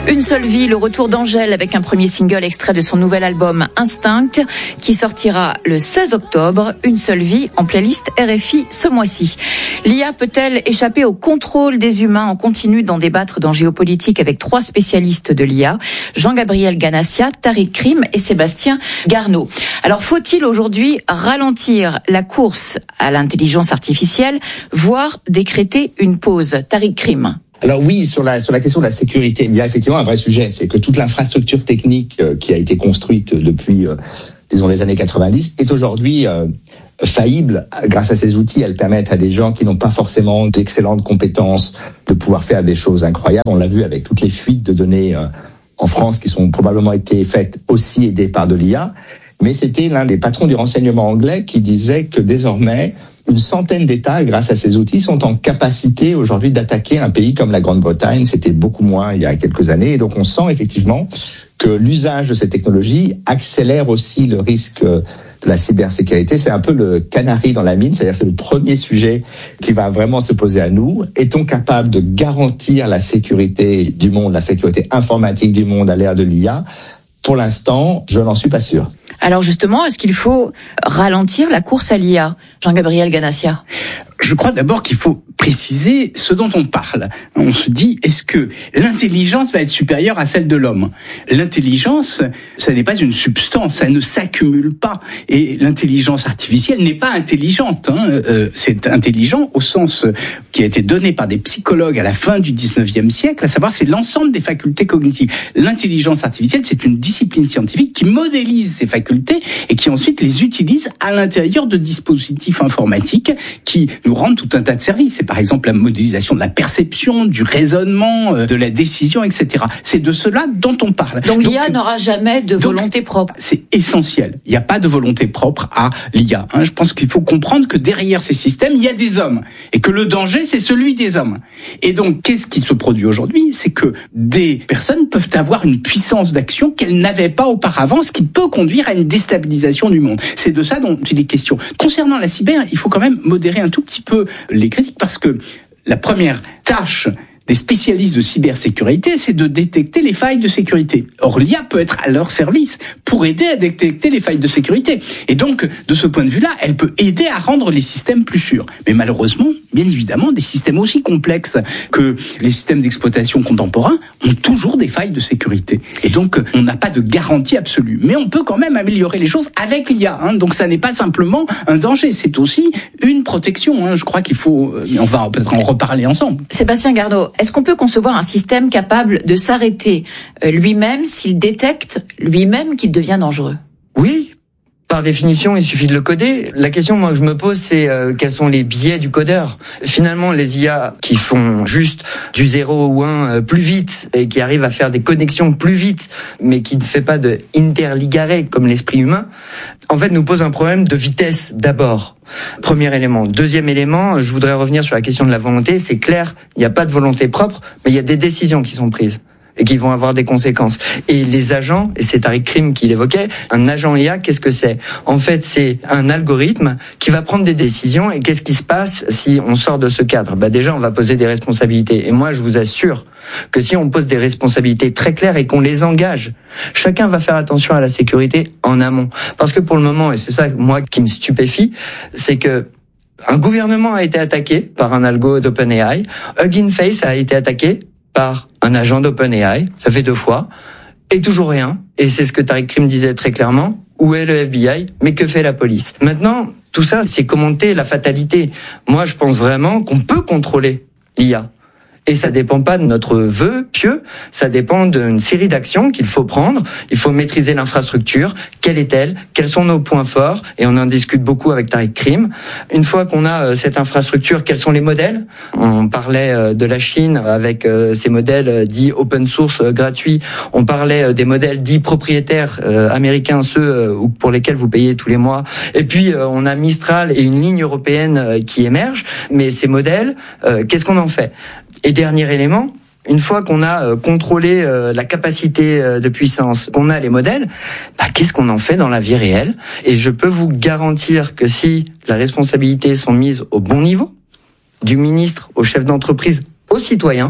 Une seule vie, le retour d'Angèle avec un premier single extrait de son nouvel album Instinct qui sortira le 16 octobre. Une seule vie en playlist RFI ce mois-ci. L'IA peut-elle échapper au contrôle des humains? On continue d'en débattre dans Géopolitique avec 3 spécialistes de l'IA, Jean-Gabriel Ganassia, Tariq Krim et Sébastien Garneau. Alors faut-il aujourd'hui ralentir la course à l'intelligence artificielle, voire décréter une pause? Tariq Krim. Alors oui, sur la question de la sécurité, il y a effectivement un vrai sujet, c'est que toute l'infrastructure technique qui a été construite depuis, disons, les années 90 est aujourd'hui faillible. Grâce à ces outils, elles permettent à des gens qui n'ont pas forcément d'excellentes compétences de pouvoir faire des choses incroyables. On l'a vu avec toutes les fuites de données en France qui sont probablement été faites aussi aidées par de l'IA. Mais c'était l'un des patrons du renseignement anglais qui disait que désormais, une centaine d'États, grâce à ces outils, sont en capacité aujourd'hui d'attaquer un pays comme la Grande-Bretagne. C'était beaucoup moins il y a quelques années. Et donc on sent effectivement que l'usage de ces technologies accélère aussi le risque de la cybersécurité. C'est un peu le canari dans la mine, c'est-à-dire c'est le premier sujet qui va vraiment se poser à nous. Est-on capable de garantir la sécurité du monde, la sécurité informatique du monde à l'ère de l'IA? Pour l'instant, je n'en suis pas sûr. Alors justement, est-ce qu'il faut ralentir la course à l'IA? Jean-Gabriel Ganassia. Je crois d'abord qu'il faut préciser ce dont on parle. On se dit, est-ce que l'intelligence va être supérieure à celle de l'homme? L'intelligence, ça n'est pas une substance, ça ne s'accumule pas. Et l'intelligence artificielle n'est pas intelligente. C'est intelligent au sens qui a été donné par des psychologues à la fin du 19e siècle, à savoir c'est l'ensemble des facultés cognitives. L'intelligence artificielle, c'est une discipline scientifique qui modélise ces facultés et qui ensuite les utilise à l'intérieur de dispositifs informatiques qui nous rendent tout un tas de services. C'est par exemple la modélisation de la perception, du raisonnement, de la décision, etc. C'est de cela dont on parle. Donc l'IA n'aura jamais de volonté propre. C'est essentiel. Il n'y a pas de volonté propre à l'IA. Je pense qu'il faut comprendre que derrière ces systèmes, il y a des hommes. Et que le danger, c'est celui des hommes. Et donc, qu'est-ce qui se produit aujourd'hui? C'est que des personnes peuvent avoir une puissance d'action qu'elles n'avaient pas auparavant, ce qui peut conduire à une déstabilisation du monde. C'est de ça dont il est question. Concernant la cyber, il faut quand même modérer un tout petit peu les critiques parce que la première tâche des spécialistes de cybersécurité, c'est de détecter les failles de sécurité. Or, l'IA peut être à leur service pour aider à détecter les failles de sécurité. Et donc, de ce point de vue-là, elle peut aider à rendre les systèmes plus sûrs. Mais malheureusement, bien évidemment, des systèmes aussi complexes que les systèmes d'exploitation contemporains ont toujours des failles de sécurité. Et donc, on n'a pas de garantie absolue. Mais on peut quand même améliorer les choses avec l'IA. Donc, ça n'est pas simplement un danger, c'est aussi une protection. Je crois qu'il faut... On va peut-être en reparler ensemble. Sébastien Garneau, est-ce qu'on peut concevoir un système capable de s'arrêter lui-même s'il détecte lui-même qu'il devient dangereux? Oui. Par définition, il suffit de le coder. La question, moi, que je me pose, c'est quels sont les biais du codeur. Finalement, les IA qui font juste du 0 ou 1 plus vite et qui arrivent à faire des connexions plus vite, mais qui ne fait pas de interligare comme l'esprit humain, en fait, nous pose un problème de vitesse d'abord. Premier élément. Deuxième élément, je voudrais revenir sur la question de la volonté. C'est clair, il n'y a pas de volonté propre, mais il y a des décisions qui sont prises et qui vont avoir des conséquences. Et les agents, et c'est Tariq Krim qui l'évoquait, un agent IA, qu'est-ce que c'est? En fait, c'est un algorithme qui va prendre des décisions, et qu'est-ce qui se passe si on sort de ce cadre? Déjà, on va poser des responsabilités. Et moi, je vous assure que si on pose des responsabilités très claires et qu'on les engage, chacun va faire attention à la sécurité en amont. Parce que pour le moment, et c'est ça, moi, qui me stupéfie, c'est que un gouvernement a été attaqué par un algo d'OpenAI, Hugging Face a été attaqué par un agent d'OpenAI, ça fait 2 fois, et toujours rien. Et c'est ce que Tariq Krim disait très clairement. Où est le FBI? Mais que fait la police? Maintenant, tout ça, c'est commenter la fatalité. Moi, je pense vraiment qu'on peut contrôler l'IA. Et ça dépend pas de notre vœu pieux, ça dépend d'une série d'actions qu'il faut prendre. Il faut maîtriser l'infrastructure. Quelle est-elle? Quels sont nos points forts? Et on en discute beaucoup avec Tariq Krim. Une fois qu'on a cette infrastructure, quels sont les modèles? On parlait de la Chine avec ces modèles dits open source gratuits. On parlait des modèles dits propriétaires américains, ceux pour lesquels vous payez tous les mois. Et puis on a Mistral et une ligne européenne qui émerge. Mais ces modèles, qu'est-ce qu'on en fait? Et dernier élément, une fois qu'on a contrôlé la capacité de puissance, qu'on a les modèles, qu'est-ce qu'on en fait dans la vie réelle? Et je peux vous garantir que si les responsabilités sont mises au bon niveau, du ministre au chef d'entreprise, aux citoyens,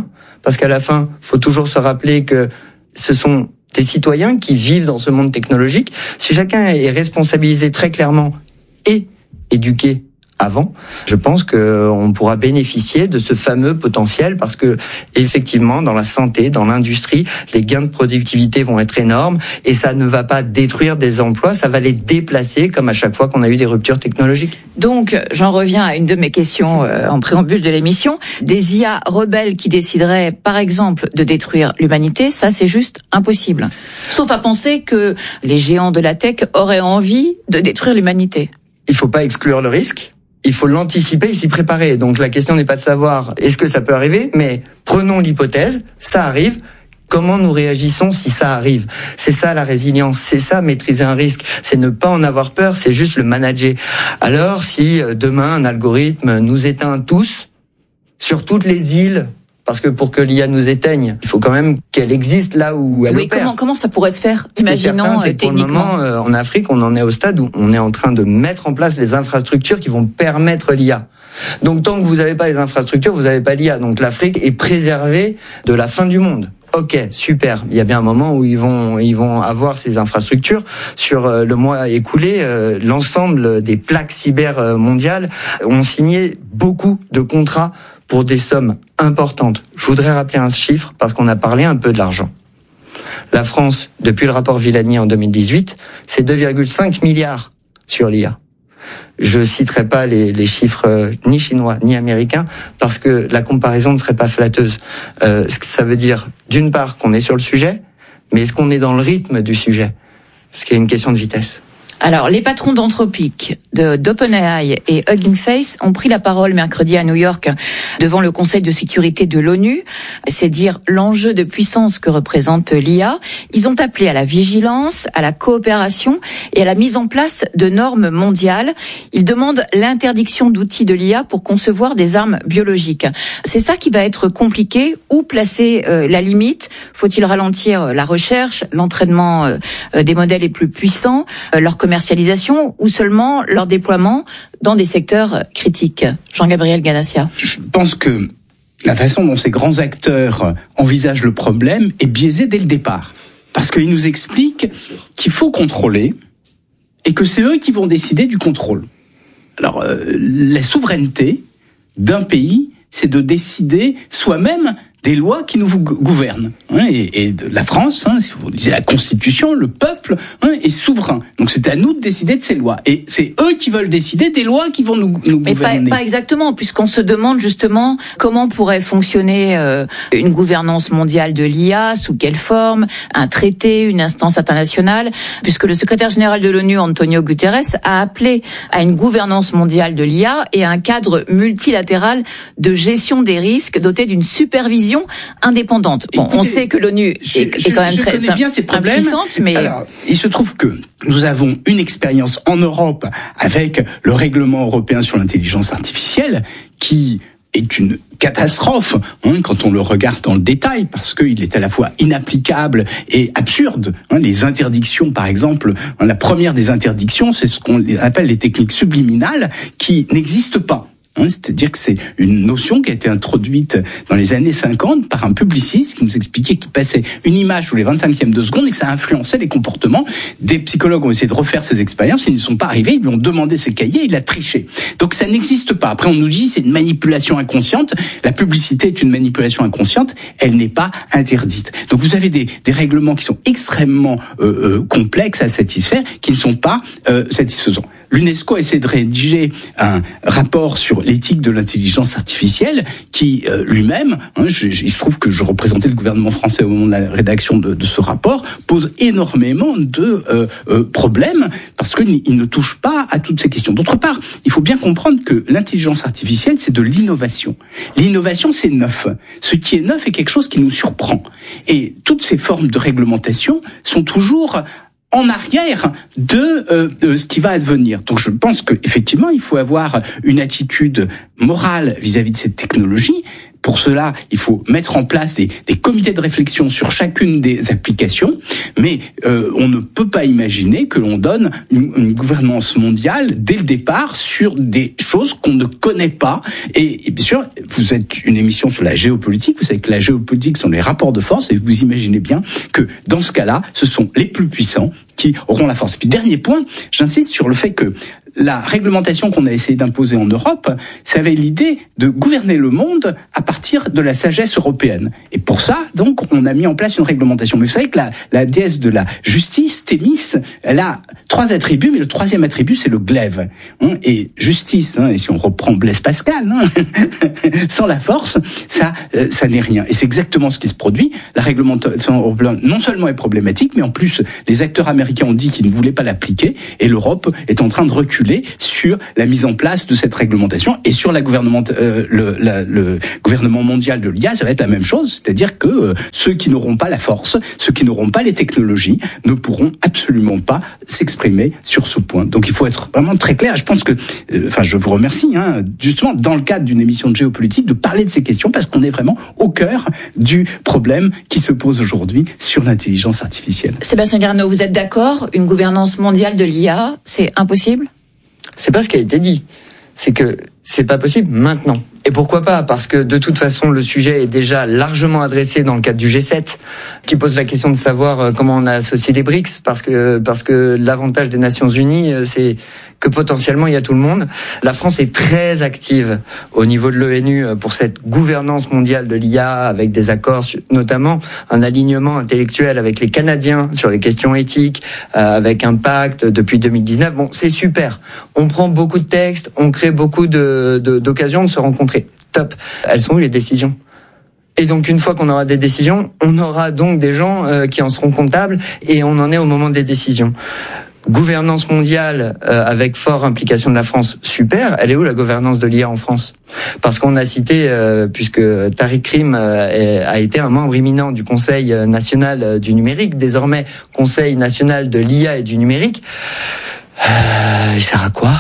parce qu'à la fin, faut toujours se rappeler que ce sont des citoyens qui vivent dans ce monde technologique. Si chacun est responsabilisé très clairement et éduqué avant, je pense qu'on pourra bénéficier de ce fameux potentiel parce que, effectivement, dans la santé, dans l'industrie, les gains de productivité vont être énormes et ça ne va pas détruire des emplois, ça va les déplacer comme à chaque fois qu'on a eu des ruptures technologiques. Donc, j'en reviens à une de mes questions en préambule de l'émission. Des IA rebelles qui décideraient, par exemple, de détruire l'humanité, ça c'est juste impossible. Sauf à penser que les géants de la tech auraient envie de détruire l'humanité. Il faut pas exclure le risque. Il faut l'anticiper et s'y préparer. Donc la question n'est pas de savoir est-ce que ça peut arriver, mais prenons l'hypothèse, ça arrive. Comment nous réagissons si ça arrive? C'est ça la résilience, c'est ça maîtriser un risque, c'est ne pas en avoir peur, c'est juste le manager. Alors si demain un algorithme nous éteint tous sur toutes les îles, parce que pour que l'IA nous éteigne, il faut quand même qu'elle existe là où elle opère. Comment ça pourrait se faire? Imaginons techniquement. Pour le moment, en Afrique, on en est au stade où on est en train de mettre en place les infrastructures qui vont permettre l'IA. Donc tant que vous n'avez pas les infrastructures, vous n'avez pas l'IA. Donc l'Afrique est préservée de la fin du monde. Ok, super. Il y a bien un moment où ils vont avoir ces infrastructures. Sur le mois écoulé, l'ensemble des plaques cyber mondiales ont signé beaucoup de contrats pour des sommes importantes. Je voudrais rappeler un chiffre parce qu'on a parlé un peu de l'argent. La France, depuis le rapport Villani en 2018, c'est 2,5 milliards sur l'IA. Je citerai pas les chiffres ni chinois ni américains parce que la comparaison ne serait pas flatteuse. Ça veut dire d'une part qu'on est sur le sujet, mais est-ce qu'on est dans le rythme du sujet? Parce qu'il y a une question de vitesse. Alors, les patrons d'Anthropic, d'OpenAI et Hugging Face ont pris la parole mercredi à New York devant le Conseil de sécurité de l'ONU. C'est dire l'enjeu de puissance que représente l'IA. Ils ont appelé à la vigilance, à la coopération et à la mise en place de normes mondiales. Ils demandent l'interdiction d'outils de l'IA pour concevoir des armes biologiques. C'est ça qui va être compliqué. Où placer la limite? Faut-il ralentir la recherche, l'entraînement des modèles les plus puissants, leur commercialisation ou seulement leur déploiement dans des secteurs critiques? Jean-Gabriel Ganassia. Je pense que la façon dont ces grands acteurs envisagent le problème est biaisée dès le départ. Parce qu'ils nous expliquent qu'il faut contrôler et que c'est eux qui vont décider du contrôle. Alors, la souveraineté d'un pays, c'est de décider soi-même des lois qui nous gouvernent. Et de la France, si vous lisez la Constitution, le peuple est souverain. Donc c'est à nous de décider de ces lois. Et c'est eux qui veulent décider des lois qui vont nous gouverner. Mais pas exactement, puisqu'on se demande justement comment pourrait fonctionner une gouvernance mondiale de l'IA, sous quelle forme, un traité, une instance internationale, puisque le secrétaire général de l'ONU, Antonio Guterres, a appelé à une gouvernance mondiale de l'IA et à un cadre multilatéral de gestion des risques doté d'une supervision indépendante. Bon, écoutez, on sait que l'ONU est quand même très impuissante, mais... Alors, il se trouve que nous avons une expérience en Europe avec le règlement européen sur l'intelligence artificielle qui est une catastrophe quand on le regarde dans le détail, parce qu'il est à la fois inapplicable et absurde. Les interdictions, par exemple, la première des interdictions, c'est ce qu'on appelle les techniques subliminales qui n'existent pas. C'est-à-dire que c'est une notion qui a été introduite dans les années 50 par un publiciste qui nous expliquait qu'il passait une image tous les 25e de seconde et que ça influençait les comportements. Des psychologues ont essayé de refaire ces expériences, ils n'y sont pas arrivés, ils lui ont demandé ses cahiers, il a triché. Donc ça n'existe pas. Après on nous dit c'est une manipulation inconsciente, la publicité est une manipulation inconsciente, elle n'est pas interdite. Donc vous avez des règlements qui sont extrêmement complexes à satisfaire, qui ne sont pas satisfaisants. L'UNESCO essaie de rédiger un rapport sur l'éthique de l'intelligence artificielle qui lui-même, il se trouve que je représentais le gouvernement français au moment de la rédaction de ce rapport, pose énormément de problèmes parce qu'il ne touche pas à toutes ces questions. D'autre part, il faut bien comprendre que l'intelligence artificielle, c'est de l'innovation. L'innovation, c'est neuf. Ce qui est neuf est quelque chose qui nous surprend. Et toutes ces formes de réglementation sont toujours en arrière de ce qui va advenir. Donc je pense qu'effectivement, il faut avoir une attitude morale vis-à-vis de cette technologie Pour cela, il faut mettre en place des comités de réflexion sur chacune des applications, mais on ne peut pas imaginer que l'on donne une gouvernance mondiale dès le départ sur des choses qu'on ne connaît pas. Et bien sûr, vous êtes une émission sur la géopolitique, vous savez que la géopolitique sont les rapports de force, et vous imaginez bien que dans ce cas-là, ce sont les plus puissants qui auront la force. Et puis dernier point, j'insiste sur le fait que la réglementation qu'on a essayé d'imposer en Europe, ça avait l'idée de gouverner le monde à partir de la sagesse européenne. Et pour ça, donc, on a mis en place une réglementation. Mais vous savez que la déesse de la justice, Thémis, elle a 3 attributs, mais le 3e attribut, c'est le glaive. Et justice, et si on reprend Blaise Pascal, sans la force, ça n'est rien. Et c'est exactement ce qui se produit. La réglementation européenne, non seulement est problématique, mais en plus, les acteurs américains ont dit qu'ils ne voulaient pas l'appliquer, et l'Europe est en train de reculer sur la mise en place de cette réglementation, et sur le gouvernement mondial de l'IA, ça va être la même chose, c'est-à-dire que ceux qui n'auront pas la force, ceux qui n'auront pas les technologies, ne pourront absolument pas s'exprimer sur ce point. Donc il faut être vraiment très clair. Je pense que, je vous remercie, justement, dans le cadre d'une émission de géopolitique, de parler de ces questions, parce qu'on est vraiment au cœur du problème qui se pose aujourd'hui sur l'intelligence artificielle. Sébastien Garneau, vous êtes d'accord? Une gouvernance mondiale de l'IA, c'est impossible? C'est pas ce qui a été dit. C'est que c'est pas possible maintenant. Et pourquoi pas? Parce que de toute façon, le sujet est déjà largement adressé dans le cadre du G7, qui pose la question de savoir comment on a associé les BRICS, parce que l'avantage des Nations Unies, c'est que potentiellement il y a tout le monde. La France est très active au niveau de l'ONU pour cette gouvernance mondiale de l'IA, avec des accords, notamment un alignement intellectuel avec les Canadiens sur les questions éthiques, avec un pacte depuis 2019. Bon, c'est super. On prend beaucoup de textes, on crée beaucoup d'occasions de se rencontrer. Top. Elles sont où les décisions? Et donc une fois qu'on aura des décisions, on aura donc des gens qui en seront comptables, et on en est au moment des décisions. Gouvernance mondiale avec forte implication de la France, super. Elle est où la gouvernance de l'IA en France? Parce qu'on a cité, puisque Tariq Krim a été un membre éminent du Conseil national du numérique, désormais Conseil national de l'IA et du numérique. Il sert à quoi?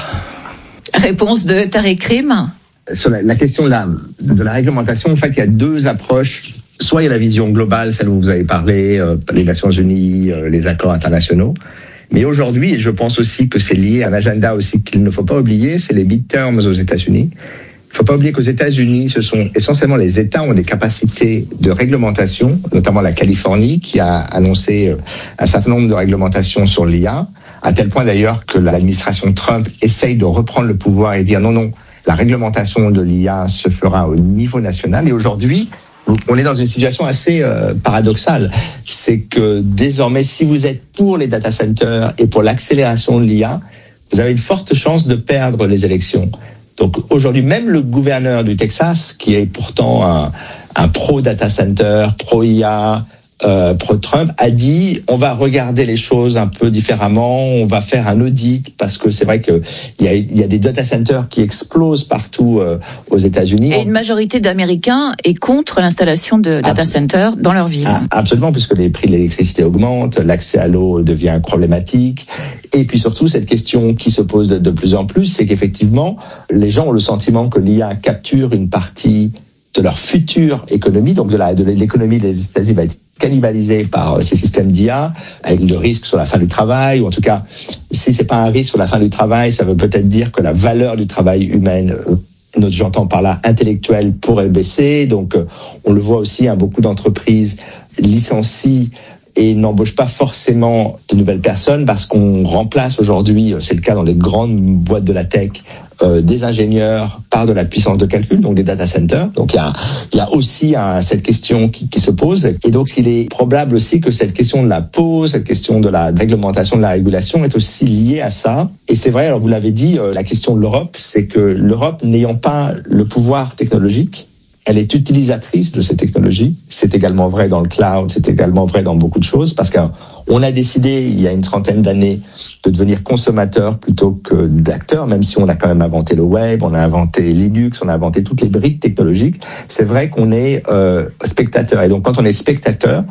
Réponse de Tariq Krim. Sur la question de la réglementation, en fait, il y a 2 approches. Soit il y a la vision globale, celle où vous avez parlé, les Nations Unies, les accords internationaux. Mais aujourd'hui, et je pense aussi que c'est lié à un agenda aussi qu'il ne faut pas oublier, c'est les midterms aux États-Unis. Il ne faut pas oublier qu'aux États-Unis, ce sont essentiellement les États ont des capacités de réglementation, notamment la Californie, qui a annoncé un certain nombre de réglementations sur l'IA, à tel point d'ailleurs que l'administration Trump essaye de reprendre le pouvoir et dire non, la réglementation de l'IA se fera au niveau national. Et aujourd'hui, on est dans une situation assez paradoxale. C'est que désormais, si vous êtes pour les data centers et pour l'accélération de l'IA, vous avez une forte chance de perdre les élections. Donc aujourd'hui, même le gouverneur du Texas, qui est pourtant un pro-data center, pro-IA, pro-Trump, a dit on va regarder les choses un peu différemment, on va faire un audit, parce que c'est vrai que il y a des data centers qui explosent partout aux États-Unis. Et une majorité d'Américains est contre l'installation de data centers dans leur ville. Absolument, puisque les prix de l'électricité augmentent, l'accès à l'eau devient problématique. Et puis surtout, cette question qui se pose de plus en plus, c'est qu'effectivement, les gens ont le sentiment que l'IA capture une partie de leur future économie, donc de l'économie des États-Unis va être cannibalisée par ces systèmes d'IA, avec le risque sur la fin du travail, ou en tout cas, si c'est pas un risque sur la fin du travail, ça veut peut-être dire que la valeur du travail humain, j'entends par là intellectuelle, pourrait baisser. Donc, on le voit aussi, beaucoup d'entreprises licencient et n'embauchent pas forcément de nouvelles personnes, parce qu'on remplace aujourd'hui, c'est le cas dans les grandes boîtes de la tech, des ingénieurs par de la puissance de calcul, donc des data centers. Donc il y a aussi cette question qui se pose. Et donc il est probable aussi que cette question de la pause, cette question de la réglementation, de la régulation est aussi liée à ça. Et c'est vrai, alors vous l'avez dit, la question de l'Europe, c'est que l'Europe, n'ayant pas le pouvoir technologique, elle est utilisatrice de ces technologies. C'est également vrai dans le cloud, c'est également vrai dans beaucoup de choses, parce qu'on a décidé, il y a une 30aine d'années, de devenir consommateur plutôt que d'acteur, même si on a quand même inventé le web, on a inventé Linux, on a inventé toutes les briques technologiques. C'est vrai qu'on est spectateur. Et donc, quand on est spectateur,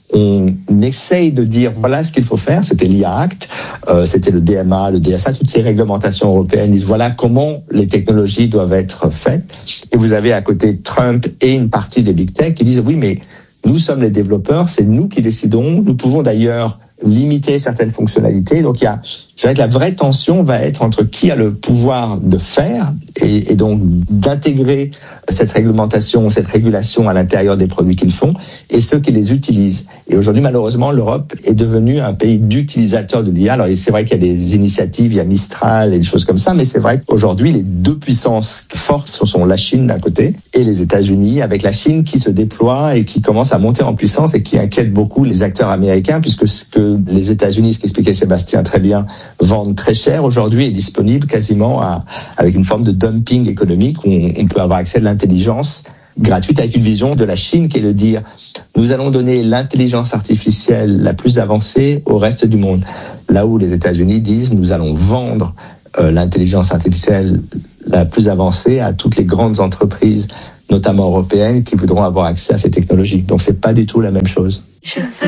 on essaye de dire voilà ce qu'il faut faire. C'était l'IA Act, c'était le DMA, le DSA, toutes ces réglementations européennes disent voilà comment les technologies doivent être faites. Et vous avez à côté Trump et une partie des big tech qui disent oui mais nous sommes les développeurs, c'est nous qui décidons. Nous pouvons d'ailleurs limiter certaines fonctionnalités. Donc je dirais que la vraie tension va être entre qui a le pouvoir de faire et donc d'intégrer cette réglementation, cette régulation à l'intérieur des produits qu'ils font et ceux qui les utilisent. Et aujourd'hui, malheureusement, l'Europe est devenue un pays d'utilisateurs de l'IA. Alors c'est vrai qu'il y a des initiatives, il y a Mistral et des choses comme ça, mais c'est vrai qu'aujourd'hui, les deux puissances fortes sont la Chine d'un côté et les États-Unis, avec la Chine qui se déploie et qui commence à monter en puissance et qui inquiète beaucoup les acteurs américains, puisque ce que les États-Unis, ce qu'expliquait Sébastien très bien, vendent très cher aujourd'hui est disponible quasiment avec une forme de dumping économique où on peut avoir accès à de l'intelligence gratuite avec une vision de la Chine qui est de dire nous allons donner l'intelligence artificielle la plus avancée au reste du monde. Là où les États-Unis disent nous allons vendre l'intelligence artificielle la plus avancée à toutes les grandes entreprises, notamment européennes, qui voudront avoir accès à ces technologies. Donc c'est pas du tout la même chose.